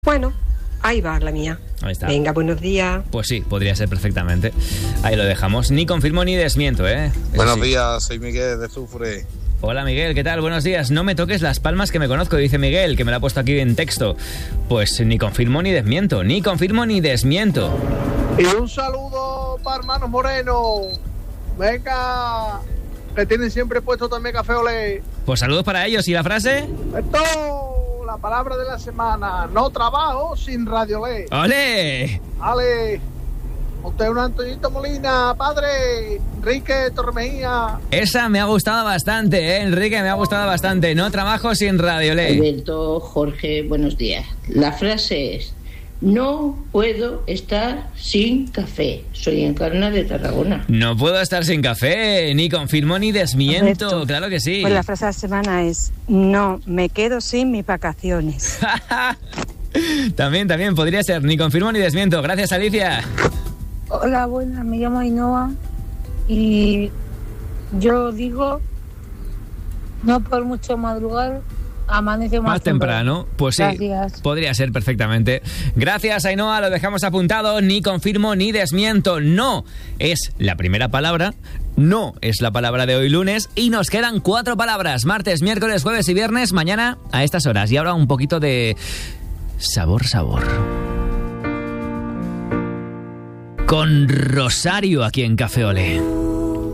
Bueno, ahí va la mía. Ahí está. Venga, buenos días. Pues sí, podría ser perfectamente. Ahí lo dejamos. Ni confirmo ni desmiento, ¿eh? Buenos días, soy Miguel de Sufre. Hola Miguel, ¿qué tal? Buenos días. No me toques las palmas que me conozco, dice Miguel, que me lo ha puesto aquí en texto. Pues ni confirmo ni desmiento. Ni confirmo ni desmiento. Y un saludo para hermanos Moreno. Venga, que tienen siempre puesto también café olé. Pues saludos para ellos. ¿Y la frase? Esto, la palabra de la semana. No trabajo sin radio olé. ¡Ole! Ale, usted es un Antoñito Molina, padre. Enrique Tormejía. Esa me ha gustado bastante, ¿eh? Enrique, me ha gustado bastante. No trabajo sin Radiolé. Alberto, Jorge, buenos días. La frase es: no puedo estar sin café. Soy Encarna de Tarragona. No puedo estar sin café, ni confirmo ni desmiento. Alberto, claro que sí. Pues la frase de la semana es: no me quedo sin mis vacaciones. También podría ser, ni confirmo ni desmiento. Gracias, Alicia. Hola, buenas, me llamo Ainhoa y yo digo, no por mucho madrugar, amanece más temprano. Pues sí, gracias. Podría ser perfectamente. Gracias, Ainhoa, lo dejamos apuntado. Ni confirmo ni desmiento. No es la primera palabra, no es la palabra de hoy lunes y nos quedan 4 palabras. Martes, miércoles, jueves y viernes, mañana a estas horas. Y ahora un poquito de sabor. Con Rosario aquí en Café Olé.